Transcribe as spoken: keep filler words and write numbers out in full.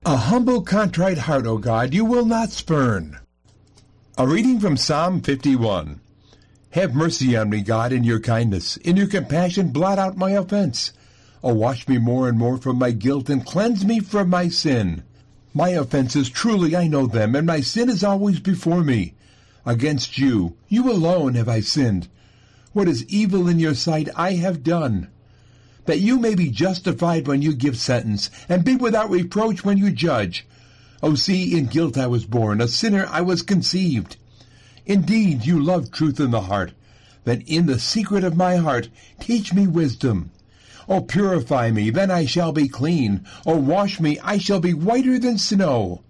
A humble, contrite heart, O God, you will not spurn. A reading from Psalm fifty-one. Have mercy on me, God, in your kindness. In your compassion, blot out my offense. O wash me more and more from my guilt, and cleanse me from my sin. My offenses, truly I know them, and my sin is always before me. Against you, you alone have I sinned. What is evil in your sight I have done, that you may be justified when you give sentence, and be without reproach when you judge. O see, in guilt I was born, a sinner I was conceived. Indeed, you love truth in the heart. Then in the secret of my heart teach me wisdom. O purify me, then I shall be clean. O wash me, I shall be whiter than snow.